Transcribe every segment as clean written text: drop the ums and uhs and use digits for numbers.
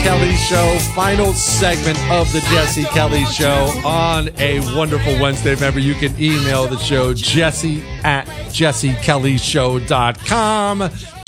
Kelly Show, final segment of the Jesse Kelly Show on a wonderful Wednesday. Remember, you can email the show, jesse@jessekellyshow.com,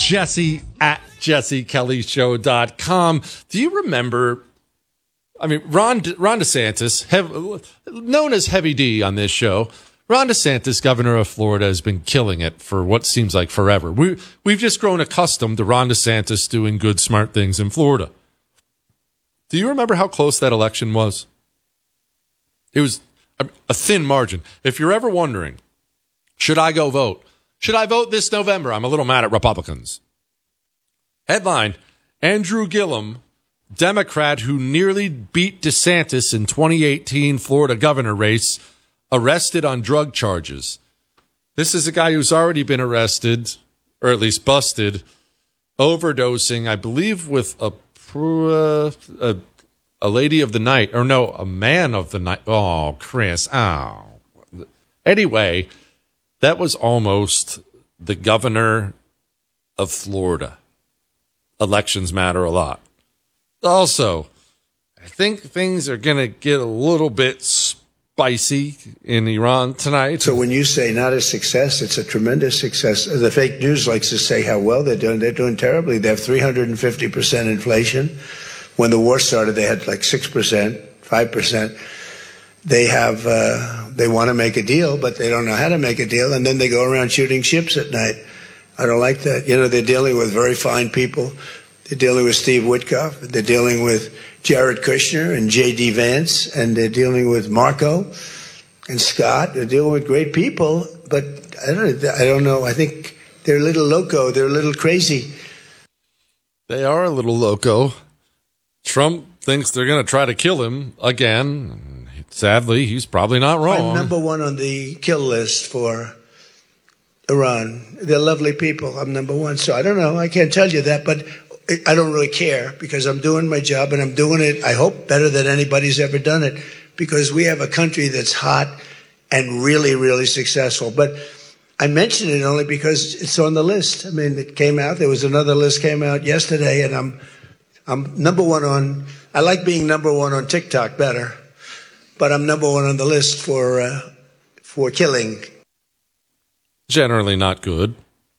jesse@jessekellyshow.com. Do you remember, Ron DeSantis, known as Heavy D on this show, Ron DeSantis, governor of Florida, has been killing it for what seems like forever. We've just grown accustomed to Ron DeSantis doing good, smart things in Florida. Do you remember how close that election was? It was a thin margin. If you're ever wondering, should I go vote? Should I vote this November? I'm a little mad at Republicans. Headline, Andrew Gillum, Democrat who nearly beat DeSantis in 2018 Florida governor race, arrested on drug charges. This is a guy who's already been arrested, or at least busted, overdosing, I believe, with a lady of the night, or no, a man of the night. Oh, Chris. Oh. Anyway, that was almost the governor of Florida. Elections matter a lot. Also, I think things are going to get a little bit spicy in Iran tonight. So when you say not a success, it's a tremendous success. The fake news likes to say how well they're doing. They're doing terribly. They have 350% inflation. When the war started, they had like 6%, 5%. They have, they want to make a deal, but they don't know how to make a deal. And then they go around shooting ships at night. I don't like that. You know, they're dealing with very fine people. They're dealing with Steve Witkoff. They're dealing with Jared Kushner and J.D. Vance, and they're dealing with Marco and Scott. They're dealing with great people, but I don't know. I think they're a little loco. They're a little crazy. They are a little loco. Trump thinks they're going to try to kill him again. Sadly, he's probably not wrong. I'm number one on the kill list for Iran. They're lovely people. I'm number one. So I don't know. I can't tell you that, but I don't really care because I'm doing my job and I'm doing it, I hope, better than anybody's ever done it, because we have a country that's hot and really, really successful. But I mention it only because it's on the list. I mean, it came out. There was another list came out yesterday, and I'm number one on, I like being number one on TikTok better, but I'm number one on the list for killing. Generally not good.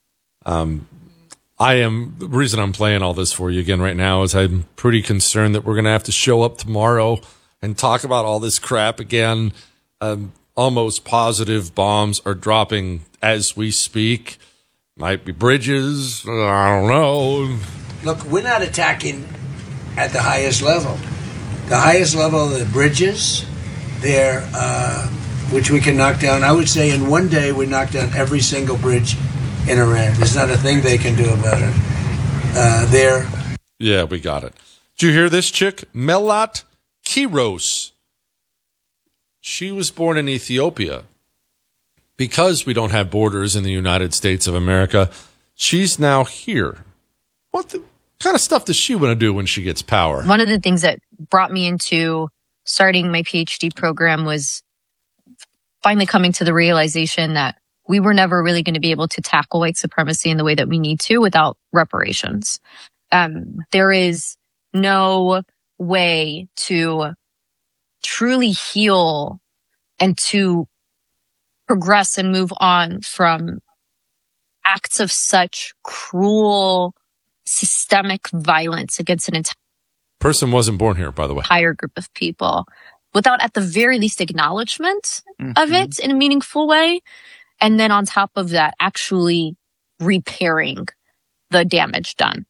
The reason I'm playing all this for you again right now is I'm pretty concerned that we're going to have to show up tomorrow and talk about all this crap again. Almost positive bombs are dropping as we speak. Might be bridges. I don't know. Look, we're not attacking at the highest level. The highest level are the bridges there, which we can knock down. I would say in one day we knock down every single bridge in Iran. There's not a thing they can do about it. There. Yeah, we got it. Did you hear this chick? Melat Kiros. She was born in Ethiopia. Because we don't have borders in the United States of America, she's now here. What kind of stuff does she want to do when she gets power? One of the things that brought me into starting my PhD program was finally coming to the realization that we were never really going to be able to tackle white supremacy in the way that we need to without reparations. There is no way to truly heal and to progress and move on from acts of such cruel, systemic violence against an entire person wasn't born here, by the way. Entire group of people without at the very least acknowledgement of it in a meaningful way. And then on top of that, actually repairing the damage done.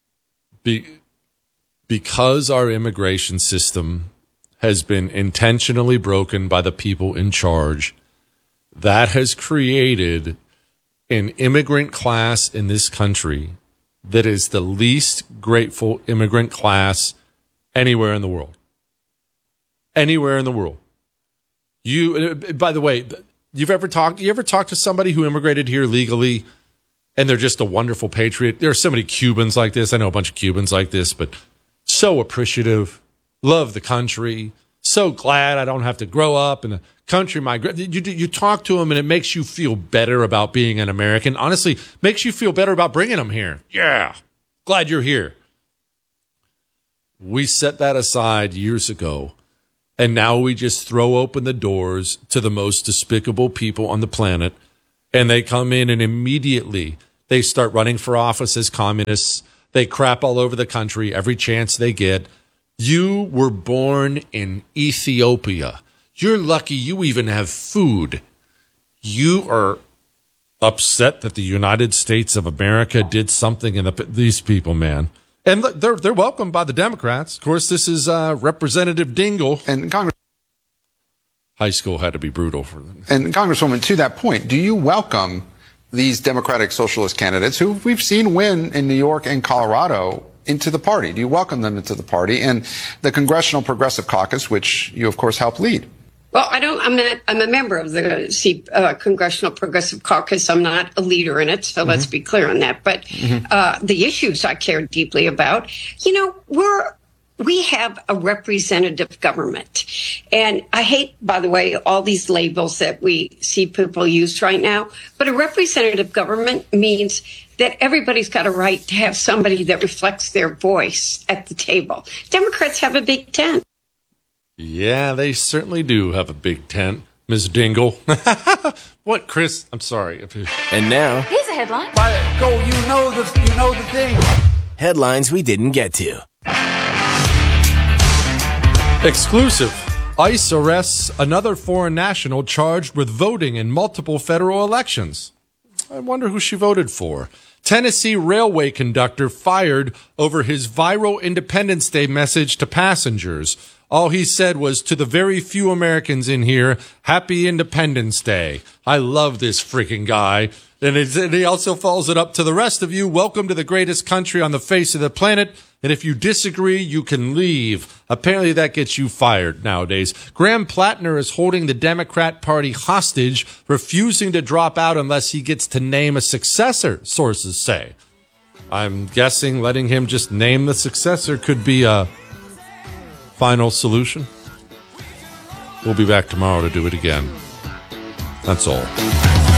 Because our immigration system has been intentionally broken by the people in charge, that has created an immigrant class in this country that is the least grateful immigrant class anywhere in the world. Anywhere in the world. By the way, you ever talked to somebody who immigrated here legally and they're just a wonderful patriot? There are so many Cubans like this. I know a bunch of Cubans like this, but so appreciative, love the country, so glad I don't have to grow up in a country. You talk to them and it makes you feel better about being an American. Honestly, makes you feel better about bringing them here. Yeah, glad you're here. We set that aside years ago. And now we just throw open the doors to the most despicable people on the planet. And they come in and immediately they start running for office as communists. They crap all over the country every chance they get. You were born in Ethiopia. You're lucky you even have food. You are upset that the United States of America did something in these people, man. And look, they're welcomed by the Democrats. Of course, this is Representative Dingle. And Congress. High school had to be brutal for them. And Congresswoman, to that point, do you welcome these Democratic Socialist candidates who we've seen win in New York and Colorado into the party? Do you welcome them into the party and the Congressional Progressive Caucus, which you, of course, helped lead? Well, I'm a member of the Congressional Progressive Caucus. I'm not a leader in it, so let's be clear on that. But the issues I care deeply about, we have a representative government. And I hate, by the way, all these labels that we see people use right now. But a representative government means that everybody's got a right to have somebody that reflects their voice at the table. Democrats have a big tent. Yeah, they certainly do have a big tent, Ms. Dingle. What, Chris? I'm sorry. And now, here's a headline. Go, you know the thing. Headlines we didn't get to. Exclusive. ICE arrests another foreign national charged with voting in multiple federal elections. I wonder who she voted for. Tennessee railway conductor fired over his viral Independence Day message to passengers. All he said was, to the very few Americans in here, Happy Independence Day. I love this freaking guy. And he also follows it up to the rest of you. Welcome to the greatest country on the face of the planet. And if you disagree, you can leave. Apparently that gets you fired nowadays. Graham Plattner is holding the Democrat Party hostage, refusing to drop out unless he gets to name a successor, sources say. I'm guessing letting him just name the successor could be a final solution. We'll be back tomorrow to do it again. That's all.